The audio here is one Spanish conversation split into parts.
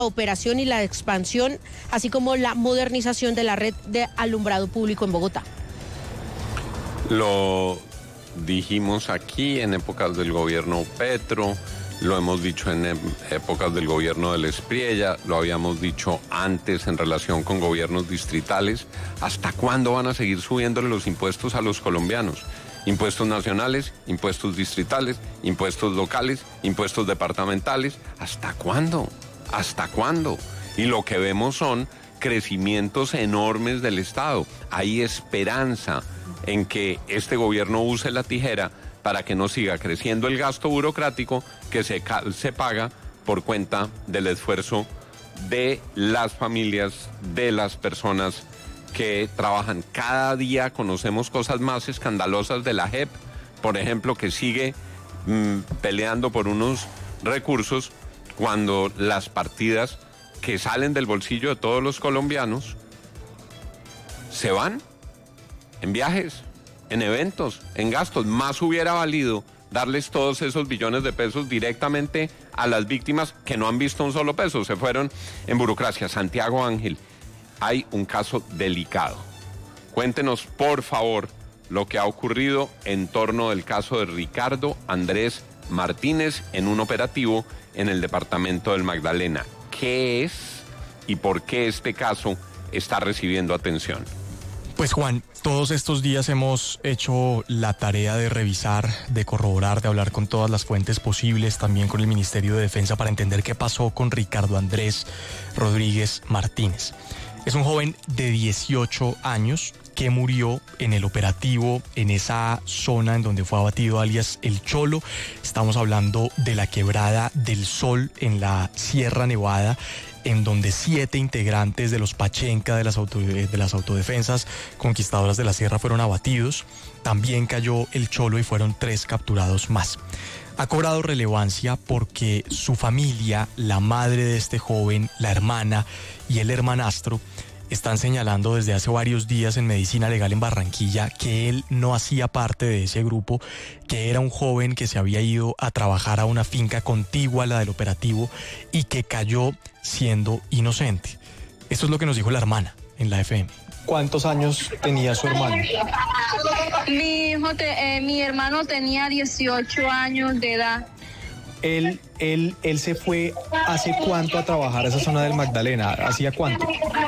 operación y la expansión, así como la modernización de la red de alumbrado público en Bogotá. Lo dijimos aquí en épocas del gobierno Petro, lo hemos dicho en épocas del gobierno del Espriella, lo habíamos dicho antes en relación con gobiernos distritales. ¿Hasta cuándo van a seguir subiéndole los impuestos a los colombianos? Impuestos nacionales, impuestos distritales, impuestos locales, impuestos departamentales. ¿Hasta cuándo? ¿Hasta cuándo? Y lo que vemos son crecimientos enormes del Estado. Hay esperanza en que este gobierno use la tijera para que no siga creciendo el gasto burocrático que se paga por cuenta del esfuerzo de las familias, de las personas que trabajan. Cada día conocemos cosas más escandalosas de la JEP, por ejemplo, que sigue peleando por unos recursos cuando las partidas que salen del bolsillo de todos los colombianos se van en viajes, en eventos, en gastos. Más hubiera valido darles todos esos billones de pesos directamente a las víctimas que no han visto un solo peso, se fueron en burocracia. Santiago Ángel, hay un caso delicado. Cuéntenos, por favor, lo que ha ocurrido en torno del caso de Ricardo Andrés Martínez en un operativo en el departamento del Magdalena. ¿Qué es y por qué este caso está recibiendo atención? Pues Juan, todos estos días hemos hecho la tarea de revisar, de corroborar, de hablar con todas las fuentes posibles, también con el Ministerio de Defensa para entender qué pasó con Ricardo Andrés Rodríguez Martínez. Es un joven de 18 años que murió en el operativo en esa zona en donde fue abatido alias El Cholo. Estamos hablando de la Quebrada del Sol en la Sierra Nevada, en donde 7 integrantes de los Pachenca, de las autodefensas conquistadoras de la sierra, fueron abatidos. También cayó El Cholo y fueron 3 capturados más. Ha cobrado relevancia porque su familia, la madre de este joven, la hermana y el hermanastro, están señalando desde hace varios días en Medicina Legal en Barranquilla que él no hacía parte de ese grupo, que era un joven que se había ido a trabajar a una finca contigua a la del operativo y que cayó siendo inocente. Esto es lo que nos dijo la hermana en la FM. ¿Cuántos años tenía su hermano? Mi hermano tenía 18 años de edad. Él se fue ¿hace cuánto a trabajar a esa zona del Magdalena? ¿Hacía cuánto?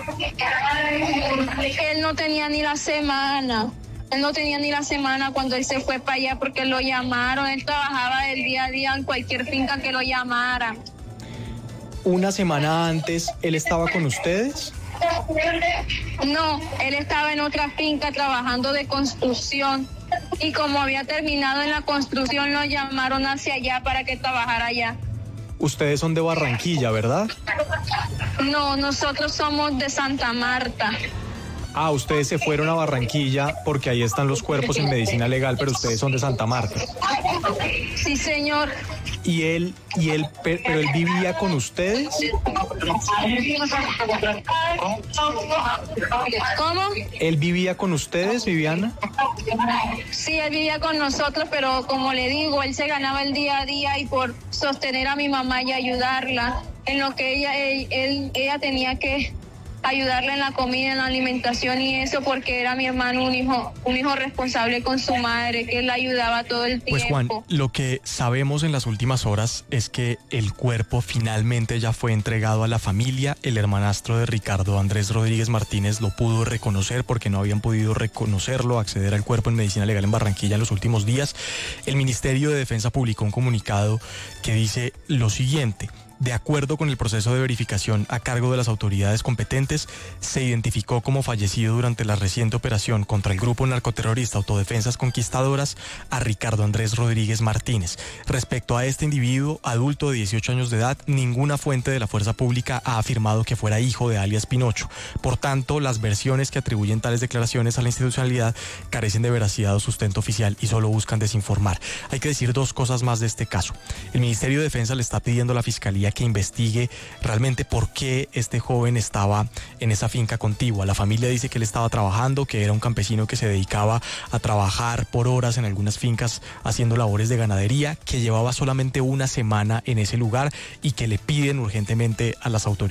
Él no tenía ni la semana. Él no tenía ni la semana cuando él se fue para allá porque lo llamaron. Él trabajaba del día a día en cualquier finca que lo llamaran. ¿Una semana antes él estaba con ustedes? No, él estaba en otra finca trabajando de construcción. Y como había terminado en la construcción, lo llamaron hacia allá para que trabajara allá. Ustedes son de Barranquilla, ¿verdad? No, nosotros somos de Santa Marta. Ah, ustedes se fueron a Barranquilla porque ahí están los cuerpos en Medicina Legal, pero ustedes son de Santa Marta. Sí, señor. Pero él vivía con ustedes. ¿Cómo? ¿Él vivía con ustedes, Viviana? Sí, él vivía con nosotros, pero como le digo, él se ganaba el día a día y por sostener a mi mamá y ayudarla en lo que ella tenía que ayudarle en la comida, en la alimentación y eso, porque era mi hermano un hijo responsable con su madre, que él la ayudaba todo el tiempo. Pues Juan, lo que sabemos en las últimas horas es que el cuerpo finalmente ya fue entregado a la familia. El hermanastro de Ricardo Andrés Rodríguez Martínez lo pudo reconocer porque no habían podido reconocerlo, acceder al cuerpo en Medicina Legal en Barranquilla en los últimos días. El Ministerio de Defensa publicó un comunicado que dice lo siguiente: de acuerdo con el proceso de verificación a cargo de las autoridades competentes, se identificó como fallecido durante la reciente operación contra el grupo narcoterrorista Autodefensas Conquistadoras a Ricardo Andrés Rodríguez Martínez. Respecto a este individuo, adulto de 18 años de edad, ninguna fuente de la fuerza pública ha afirmado que fuera hijo de alias Pinocho. Por tanto, las versiones que atribuyen tales declaraciones a la institucionalidad carecen de veracidad o sustento oficial y solo buscan desinformar. Hay que decir 2 cosas más de este caso. El Ministerio de Defensa le está pidiendo a la Fiscalía que investigue realmente por qué este joven estaba en esa finca contigua. La familia dice que él estaba trabajando, que era un campesino que se dedicaba a trabajar por horas en algunas fincas haciendo labores de ganadería, que llevaba solamente una semana en ese lugar y que le piden urgentemente a las autoridades